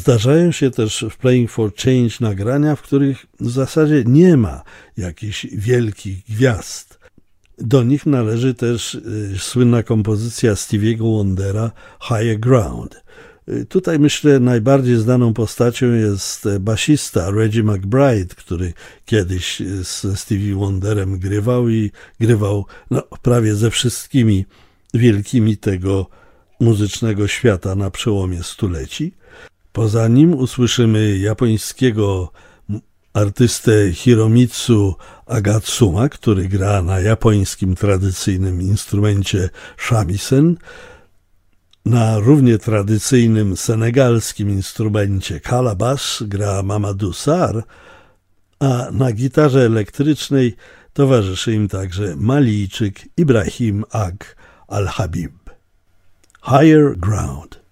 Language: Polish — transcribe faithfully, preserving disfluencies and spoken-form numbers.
Zdarzają się też w Playing for Change nagrania, w których w zasadzie nie ma jakichś wielkich gwiazd. Do nich należy też y, słynna kompozycja Stevie'ego Wondera Higher Ground. Y, tutaj myślę najbardziej znaną postacią jest basista Reggie McBride, który kiedyś ze Stevie Wonderem grywał i grywał no, prawie ze wszystkimi wielkimi tego muzycznego świata na przełomie stuleci. Poza nim usłyszymy japońskiego artystę Hiromitsu Agatsuma, który gra na japońskim tradycyjnym instrumencie shamisen, na równie tradycyjnym senegalskim instrumencie calabash gra Mamadou Sarr, a na gitarze elektrycznej towarzyszy im także Malijczyk Ibrahim Ag Al-Habib. Higher Ground.